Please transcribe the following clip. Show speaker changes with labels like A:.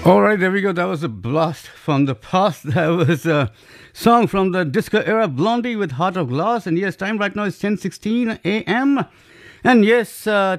A: All right, there we go. That was a blast from the past. That was a song from the disco era, Blondie with Heart of Glass. And yes, time right now is 10:16 a.m. And yes,